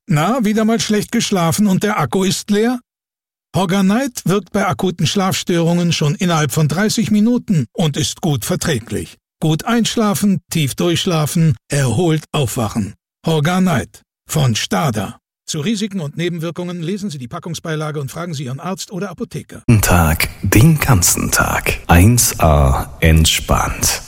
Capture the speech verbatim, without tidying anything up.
Na, wieder mal schlecht geschlafen und der Akku ist leer? Horganite wirkt bei akuten Schlafstörungen schon innerhalb von dreißig Minuten und ist gut verträglich. Gut einschlafen, tief durchschlafen, erholt aufwachen. Horganite von Stada. Zu Risiken und Nebenwirkungen lesen Sie die Packungsbeilage und fragen Sie Ihren Arzt oder Apotheker. Tag, den ganzen Tag. eins A entspannt.